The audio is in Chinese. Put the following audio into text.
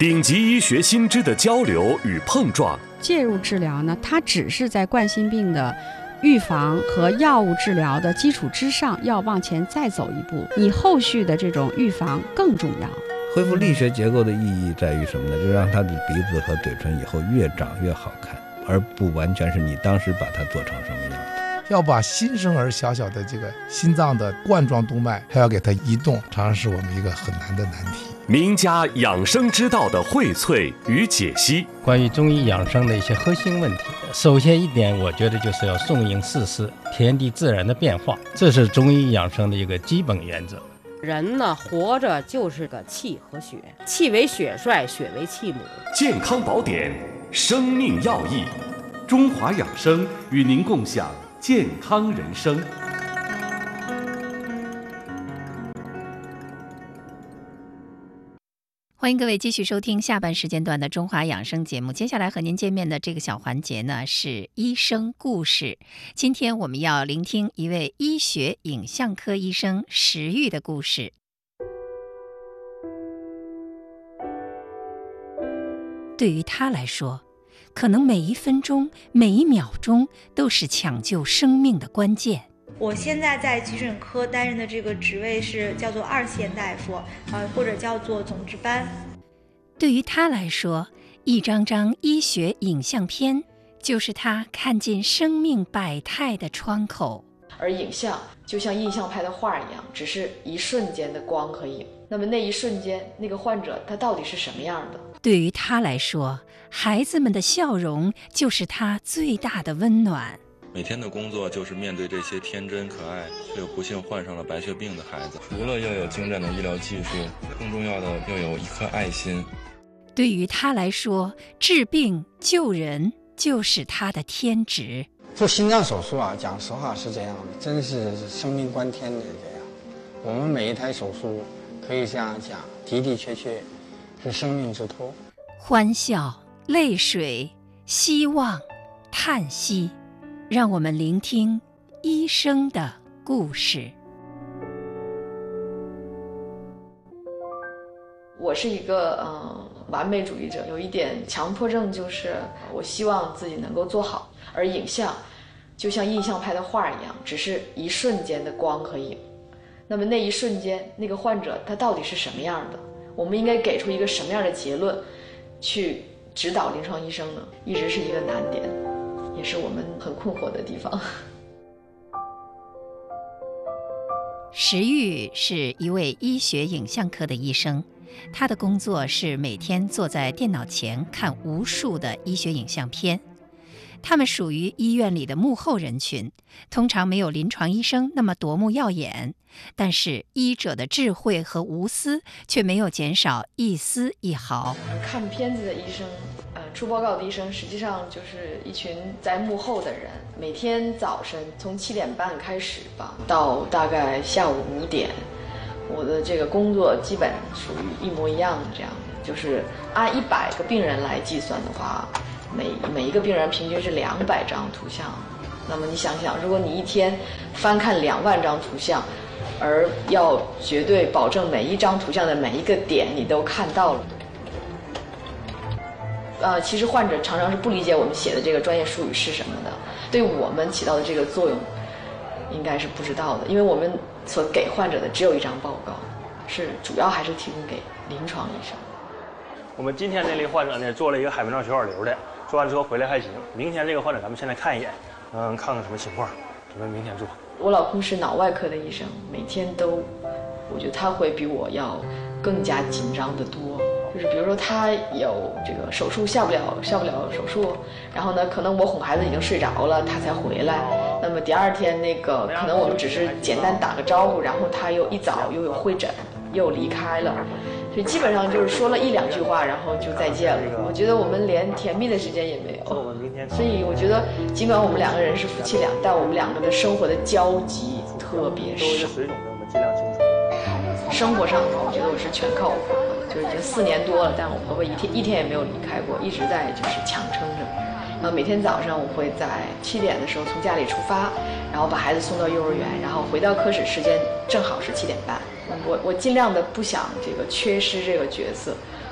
顶级医学新知的交流与碰撞。 介入治疗呢，它只是在冠心病的预防和药物治疗的基础之上，要往前再走一步，你后续的这种预防更重要。 恢复力学结构的意义在于什么呢？就是让他的鼻子和嘴唇以后越长越好看，而不完全是你当时把它做成什么样的。 要把新生儿小小的这个心脏的冠状动脉还要给它移动，常常是我们一个很难的难题。 名家养生之道的荟萃与解析， 关于中医养生的一些核心问题，首先一点，我觉得就是要顺应四时，天地自然的变化，这是中医养生的一个基本原则。 人呢，活着就是个气和血，气为血帅，血为气母。 健康宝典，生命要义， 中华养生与您共享健康人生。 欢迎各位继续收听下半时间段的中华养生节目。接下来和您见面的这个小环节呢，是医生故事。今天我们要聆听一位医学影像科医生石玉的故事。对于他来说，可能每一分钟、每一秒钟都是抢救生命的关键。 我现在在急诊科担任的这个职位是叫做2线大夫，或者叫做总值班。 对于他来说，一张张医学影像片就是他看见生命百态的窗口。 而影像就像印象派的画一样，只是一瞬间的光和影。那么那一瞬间，那个患者他到底是什么样的？ 对于他来说，孩子们的笑容就是他最大的温暖。 每天的工作就是面对这些天真可爱却又不幸患上了白血病的孩子，除了要有精湛的医疗技术，更重要的要有一颗爱心。 对于他来说，治病救人就是他的天职。 做心脏手术啊，讲实话是这样的，真是生命关天的这样。我们每一台手术可以这样讲，的的确确是生命之托。 欢笑、泪水、希望、叹息，让我们聆听医生的故事。 我是一个完美主义者，有一点强迫症，就是我希望自己能够做好。而影像就像印象派的画一样，只是一瞬间的光和影。那么那一瞬间，那个患者他到底是什么样的？我们应该给出一个什么样的结论，去指导临床医生呢？一直是一个难点，也是我们很困惑的地方。 石玉是一位医学影像科的医生，他的工作是每天坐在电脑前看无数的医学影像片。他们属于医院里的幕后人群，通常没有临床医生那么夺目耀眼，但是医者的智慧和无私却没有减少一丝一毫。 看片子的医生，出报告的医生，实际上就是一群在幕后的人。每天早晨从7点半开始吧，到大概下午5点，我的这个工作基本属于一模一样的这样的，就是按100个病人来计算的话，每一个病人平均是200张图像。那么你想想，如果你一天翻看2万张图像，而要绝对保证每一张图像的每一个点你都看到了，其实患者常常是不理解我们写的这个专业术语是什么的，对我们起到的这个作用应该是不知道的，因为我们所给患者的只有一张报告，是主要还是提供给临床医生。 我们今天这类患者呢，做了一个海绵状血管瘤的，做完之后回来还行。明天这个患者咱们现在看一眼，看看什么情况，准备明天做。 我老公是脑外科的医生，每天都，我觉得他会比我要更加紧张得多。就是比如说他有这个手术下不了手术，然后呢，可能我哄孩子已经睡着了，他才回来。那么第二天那个可能我们只是简单打个招呼，然后他又一早又有会诊，又离开了。所以基本上就是说了1、2句话，然后就再见了。我觉得我们连甜蜜的时间也没有。所以我觉得，尽管我们2个人是夫妻俩，但我们2个的生活的交集特别少。生活上，我觉得我是全靠我婆婆，就是已经4年多了，但我婆婆一天也没有离开过，一直在就是强撑着。然后每天早上我会在7点的时候从家里出发，然后把孩子送到幼儿园，然后回到科室时间正好是7点半。我尽量的不想这个缺失这个角色，